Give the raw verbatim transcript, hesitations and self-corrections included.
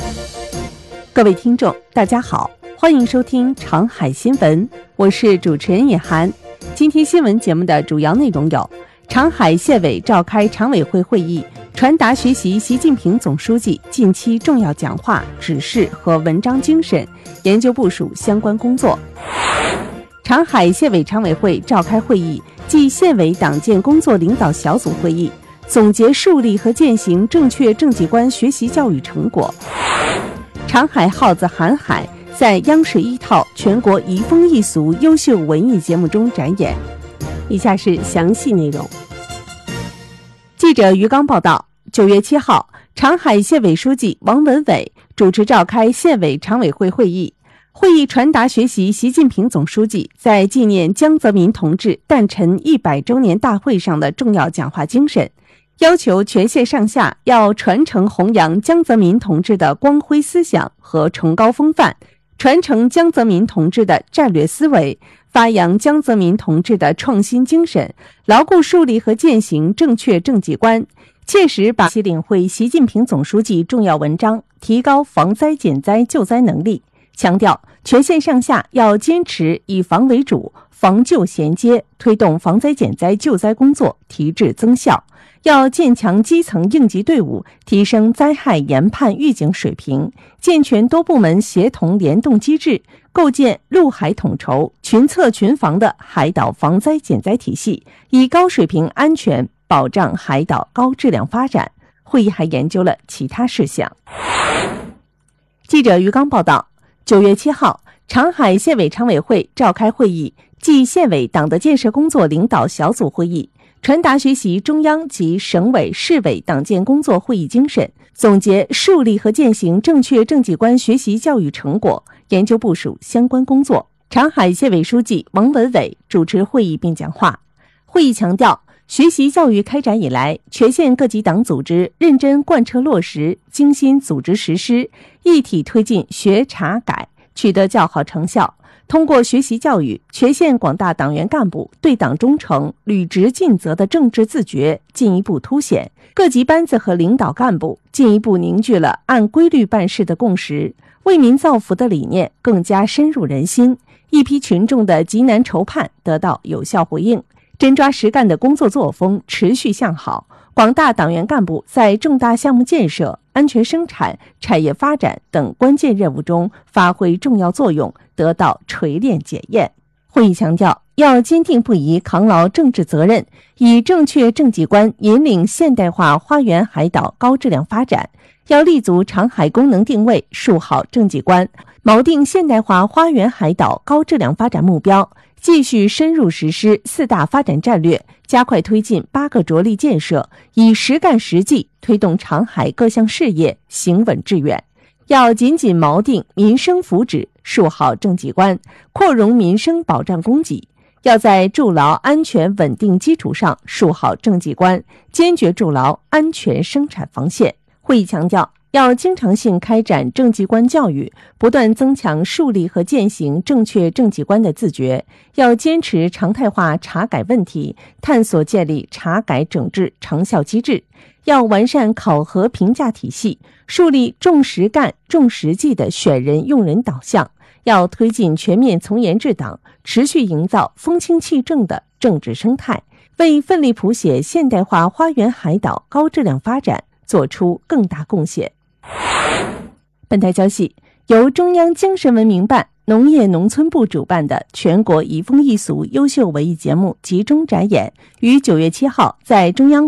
各位听众大家好，欢迎收听长海新闻，我是主持人尹涵。今天新闻节目的主要内容有：长海县委召开常委会会议，传达学习习近平总书记近期重要讲话、指示和文章精神，研究部署相关工作。长海县委常委会召开会议暨县委党建工作领导小组会议，总结树立和践行正确政绩观学习教育成果。长海号子韩海在央视一套全国移风易俗优秀文艺节目中展演。以下是详细内容。记者于刚报道，九月七号，长海县委书记王文伟主持召开县委常委会会议。会议传达学习习近平总书记在纪念江泽民同志诞辰一百周年大会上的重要讲话精神，要求全县上下要传承弘扬江泽民同志的光辉思想和崇高风范，传承江泽民同志的战略思维，发扬江泽民同志的创新精神，牢固树立和践行正确政绩观，切实把其领会习近平总书记重要文章，提高防灾减灾救灾能力。强调全县上下要坚持以防为主，防救衔接，推动防灾减灾救灾工作提质增效，要建强基层应急队伍，提升灾害研判预警水平，健全多部门协同联动机制，构建陆海统筹、群策群防的海岛防灾减灾体系，以高水平安全保障海岛高质量发展。会议还研究了其他事项。记者于刚报道，九月七号，长海县委常委会召开会议暨县委党的建设工作领导小组会议，传达学习中央及省委市委党建工作会议精神，总结树立和践行正确政绩观学习教育成果，研究部署相关工作。长海县委书记王文伟主持会议并讲话。会议强调，学习教育开展以来，全县各级党组织认真贯彻落实，精心组织实施，一体推进学查改，取得较好成效。通过学习教育，全县广大党员干部对党忠诚、履职尽责的政治自觉进一步凸显，各级班子和领导干部进一步凝聚了按规律办事的共识，为民造福的理念更加深入人心，一批群众的急难愁盼得到有效回应，真抓实干的工作作风持续向好，广大党员干部在重大项目建设、安全生产、产业发展等关键任务中发挥重要作用，得到锤炼检验。会议强调，要坚定不移扛牢政治责任，以正确政绩观引领现代化花园海岛高质量发展，要立足长海功能定位，树好政绩观，锚定现代化花园海岛高质量发展目标，继续深入实施四大发展战略，加快推进八个着力建设，以实干实际推动长海各项事业行稳致远。要紧紧锚定民生福祉，树好政绩观，扩容民生保障供给。要在筑牢安全稳定基础上树好政绩观，坚决筑牢安全生产防线。会议强调，要经常性开展政绩观教育，不断增强树立和践行正确政绩观的自觉，要坚持常态化查改问题，探索建立查改整治长效机制，要完善考核评价体系，树立重实干、重实际的选人用人导向，要推进全面从严治党，持续营造风清气正的政治生态，为奋力谱写现代化花园海岛高质量发展做出更大贡献。本台消息，由中央精神文明办、农业农村部主办的全国移风易俗优秀文艺节目集中展演于九月七号在中央